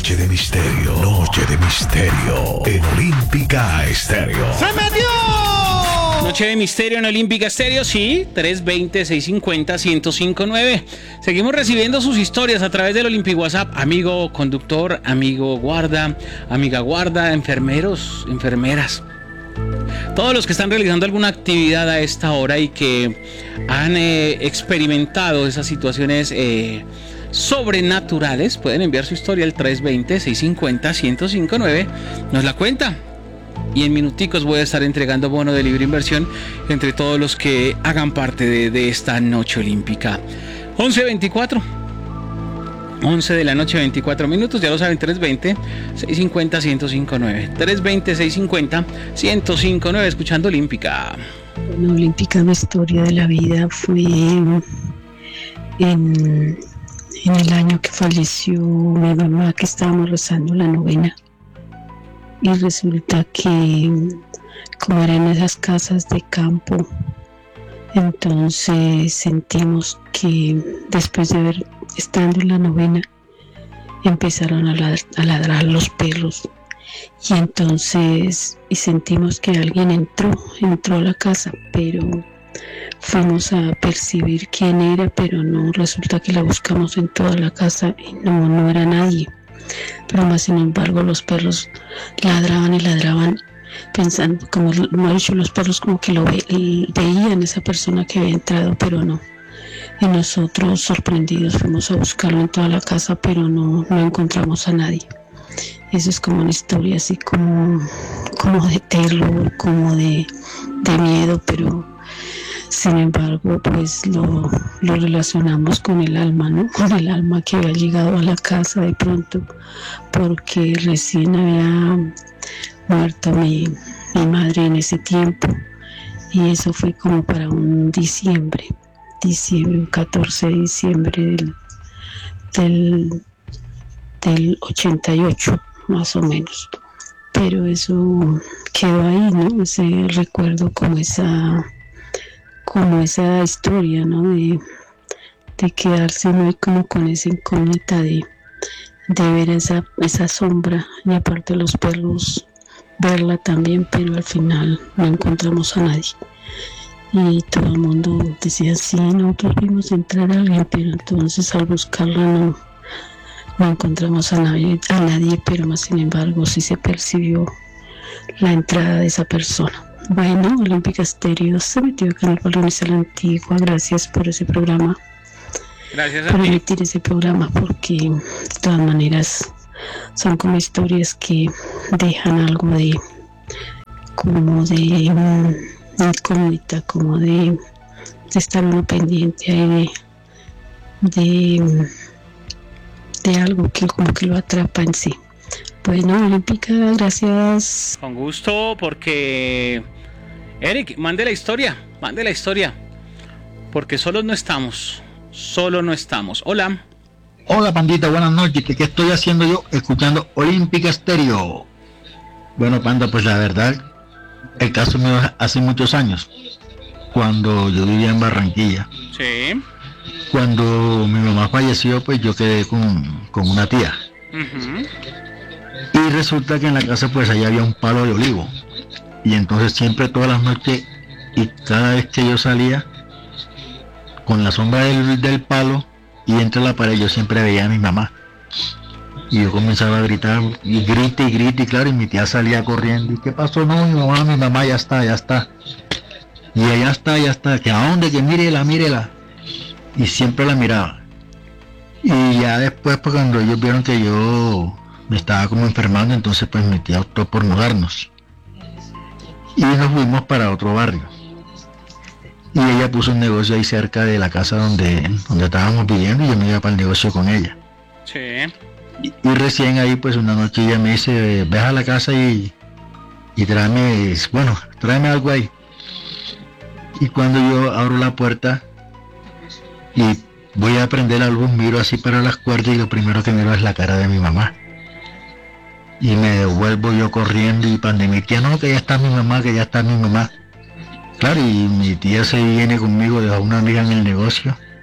Noche de misterio. Noche de misterio. En Olímpica Estéreo. ¡Se metió! Noche de misterio en Olímpica Estéreo, sí, 320-650-1059. Seguimos recibiendo sus historias a través del Olympic WhatsApp. Amigo conductor, amigo guarda, amiga guarda, enfermeros, enfermeras. Todos los que están realizando alguna actividad a esta hora y que han experimentado esas situaciones sobrenaturales, pueden enviar su historia al 320-650-1059. Nos la cuenta. Y en minuticos voy a estar entregando bono de libre inversión entre todos los que hagan parte de esta noche olímpica. 11:24. 11 de la noche, 24 minutos. Ya lo saben, 320-650-1059. 320-650-1059. Escuchando Olímpica. Bueno, Olímpica, mi historia de la vida fue en el año que falleció mi mamá, que estábamos rezando la novena. Y resulta que, como eran esas casas de campo, entonces sentimos que después de haber estado en la novena, empezaron a ladrar los perros. Y entonces sentimos que alguien entró a la casa, pero fuimos a percibir quién era, pero no, resulta que la buscamos en toda la casa y no era nadie. Pero más sin embargo los perros ladraban y ladraban, pensando, como lo he dicho, los perros como que veían esa persona que había entrado, pero no. Y nosotros, sorprendidos, fuimos a buscarlo en toda la casa, pero no encontramos a nadie. Eso es como una historia así como de terror, como de miedo, pero sin embargo pues lo relacionamos con el alma, ¿no? Con el alma que había llegado a la casa de pronto, porque recién había muerto mi madre en ese tiempo, y eso fue como para un diciembre, un 14 de diciembre del 88, más o menos. Pero eso quedó ahí, ¿no? Ese recuerdo, como esa historia, ¿no? De quedarse muy como con esa incógnita de ver esa sombra, y aparte los perros verla también, pero al final no encontramos a nadie. Y todo el mundo decía, sí, nosotros vimos entrar a alguien, pero entonces al buscarla no encontramos a nadie, pero más sin embargo sí se percibió la entrada de esa persona. Bueno, Olímpica Estéreo se metió acá en el Balones a la Antigua. Gracias por ese programa. Gracias a por ti. emitir ese programa, porque de todas maneras son como historias que dejan algo de incógnita, como de estar uno pendiente ahí de algo que como que lo atrapa en sí. Bueno, Olímpica, gracias. Con gusto, porque Eric, mande la historia, porque solos no estamos. Hola. Hola, pandita, buenas noches. ¿Qué estoy haciendo yo? Escuchando Olímpica Estéreo. Bueno, panda, pues la verdad, el caso mío hace muchos años, cuando yo vivía en Barranquilla. Sí. Cuando mi mamá falleció, pues yo quedé con una tía. Uh-huh. Y resulta que en la casa pues allá había un palo de olivo. Y entonces siempre todas las noches y cada vez que yo salía con la sombra del palo y entre la pared, yo siempre veía a mi mamá. Y yo comenzaba a gritar y grite, y claro, y mi tía salía corriendo. ¿Y qué pasó? No, mi mamá ya está. Y ella ya está, que a dónde, que mírela. Y siempre la miraba. Y ya después, pues cuando ellos vieron que yo me estaba como enfermando, entonces pues mi tía optó por mudarnos. Y nos fuimos para otro barrio. Y ella puso un negocio ahí cerca de la casa donde estábamos viviendo, y yo me iba para el negocio con ella. Sí. Y recién ahí pues una noche ella me dice, ve a la casa y tráeme algo ahí. Y cuando yo abro la puerta y voy a prender la luz, miro así para las cuerdas y lo primero que miro es la cara de mi mamá. Y me devuelvo yo corriendo, y para mi tía, no, que ya está mi mamá. Claro, y mi tía se viene conmigo, deja una amiga en el negocio,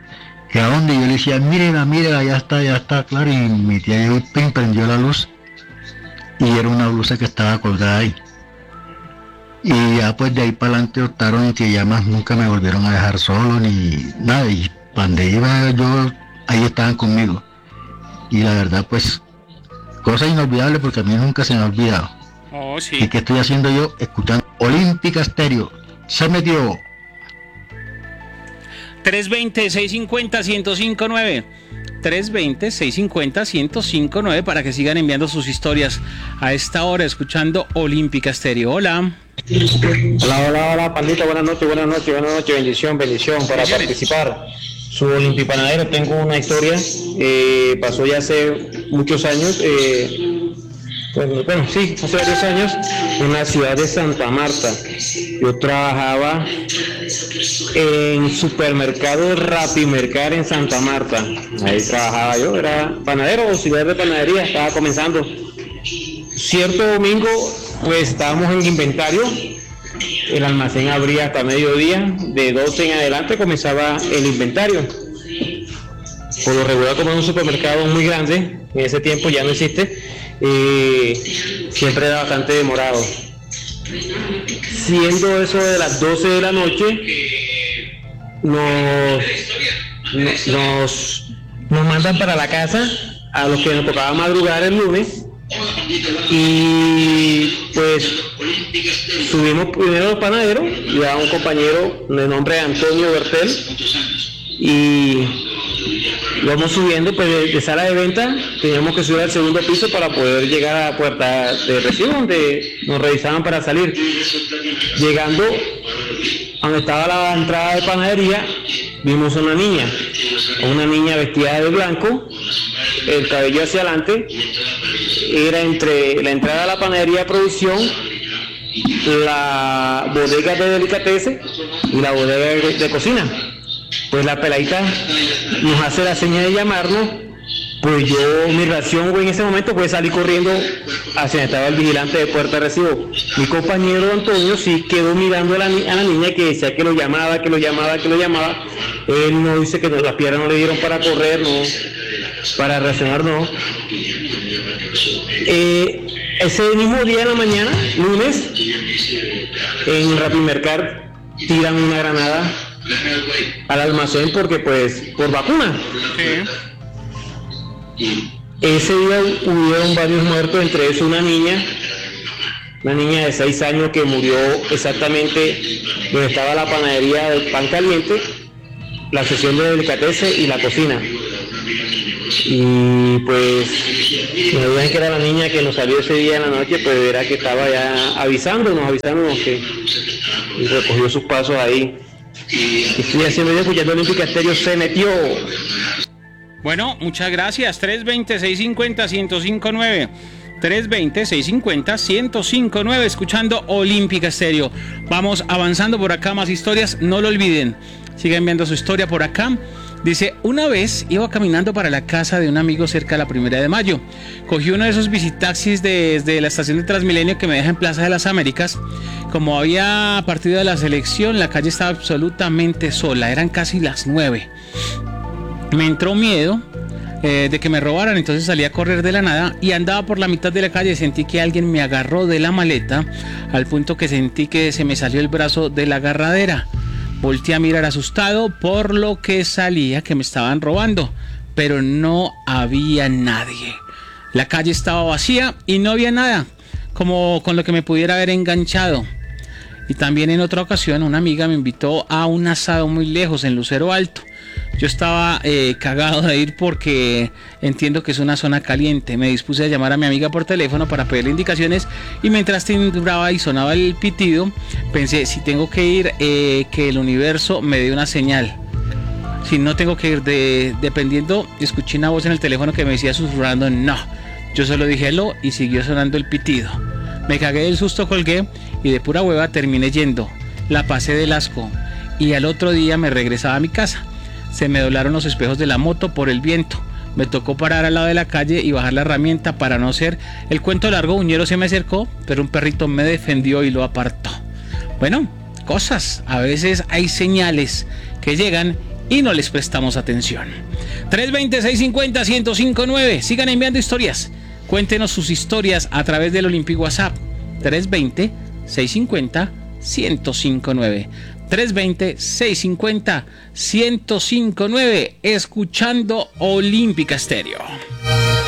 ¿que a dónde? Y yo le decía, mírela, ya está, claro. Y mi tía llegó y prendió la luz y era una blusa que estaba colgada ahí. Y ya pues de ahí para adelante optaron que ya más nunca me volvieron a dejar solo ni nada. Y cuando iba yo, ahí estaban conmigo. Y la verdad pues, cosa inolvidable porque a mí nunca se me ha olvidado. Oh, sí. ¿Y qué estoy haciendo yo? Escuchando Olímpica Estéreo. Se metió. 320-650-1059. 320-650-1059 para que sigan enviando sus historias a esta hora escuchando Olímpica Estéreo. Hola. Hola, Pandita, buenas noches, bendición para participar. Su Olimpipanadero, tengo una historia, pasó ya hace muchos años, hace varios años, en la ciudad de Santa Marta. Yo trabajaba en supermercado Rapimercar en Santa Marta. Ahí trabajaba yo, era panadero, auxiliar de panadería, estaba comenzando. Cierto domingo, pues estábamos en inventario, el almacén abría hasta mediodía, de 12 en adelante comenzaba el inventario. Por lo regular, como es un supermercado muy grande, en ese tiempo ya no existe, siempre era bastante demorado. Siendo eso de las 12 de la noche, nos mandan para la casa a los que nos tocaba madrugar el lunes. Y pues subimos primero a los panaderos y a un compañero de nombre Antonio Bertel, y vamos subiendo pues de sala de venta, teníamos que subir al segundo piso para poder llegar a la puerta de recibo donde nos revisaban para salir. Llegando a donde estaba la entrada de panadería, vimos a una niña vestida de blanco, el cabello hacia adelante. Era entre la entrada a la panadería Producción, la bodega de delicatessen y la bodega de cocina. Pues la peladita nos hace la seña de llamarnos. Pues yo, mi reacción en ese momento fue salir corriendo hacia donde estaba el vigilante de puerta de recibo. Mi compañero Antonio sí quedó mirando a la niña que decía que lo llamaba. Él no dice que las piernas no le dieron para correr, no, para reaccionar, no. Ese mismo día en la mañana, lunes, en Rapimercar tiran una granada al almacén porque pues por vacuna. Sí. Ese día hubieron varios muertos, entre ellos una niña de 6 años que murió exactamente donde estaba la panadería del pan caliente, la sección de delicatessen y la cocina. Y pues me dudan que era la niña que nos salió ese día en la noche, pues era que estaba ya avisándonos que y recogió sus pasos ahí. Y estoy haciendo yo escuchando Olímpica Estéreo, se metió. Bueno, muchas gracias. 320-650-1059. 320-650-1059, escuchando Olímpica Estéreo. Vamos avanzando por acá, más historias, no lo olviden. Sigan viendo su historia por acá. Dice, una vez iba caminando para la casa de un amigo cerca de la 1 de mayo. Cogí uno de esos visitaxis desde la estación de Transmilenio que me deja en Plaza de las Américas. Como había partido de la selección, la calle estaba absolutamente sola, eran casi las 9. Me entró miedo de que me robaran, entonces salí a correr de la nada y andaba por la mitad de la calle. Sentí que alguien me agarró de la maleta, al punto que sentí que se me salió el brazo de la agarradera. Volteé a mirar asustado por lo que salía que me estaban robando, pero no había nadie. La calle estaba vacía y no había nada como con lo que me pudiera haber enganchado. Y también en otra ocasión una amiga me invitó a un asado muy lejos en Lucero Alto. Yo estaba cagado de ir porque entiendo que es una zona caliente. Me dispuse a llamar a mi amiga por teléfono para pedirle indicaciones, y mientras timbraba y sonaba el pitido, pensé, si tengo que ir, que el universo me dé una señal. Si no tengo que ir, dependiendo, escuché una voz en el teléfono que me decía susurrando, no. Yo solo dije hello y siguió sonando el pitido. Me cagué del susto, colgué y de pura hueva terminé yendo. La pasé del asco y al otro día me regresaba a mi casa. Se me doblaron los espejos de la moto por el viento. Me tocó parar al lado de la calle y bajar la herramienta para no ser el cuento largo. Uñero se me acercó, pero un perrito me defendió y lo apartó. Bueno, cosas. A veces hay señales que llegan y no les prestamos atención. 320-650-1059. Sigan enviando historias. Cuéntenos sus historias a través del Olympic WhatsApp. 320-650-1059. 320-650-1059. Escuchando Olímpica Estéreo.